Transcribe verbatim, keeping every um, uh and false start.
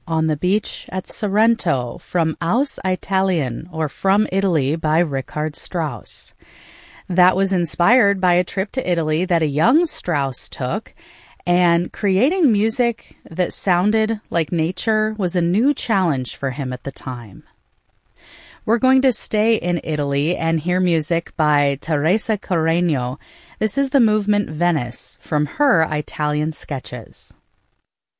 on the beach at Sorrento from Aus Italien, or From Italy, by Richard Strauss. That was inspired by a trip to Italy that a young Strauss took, and creating music that sounded like nature was a new challenge for him at the time. We're going to stay in Italy and hear music by Teresa Carreño. This is the movement Venice from her Italian sketches.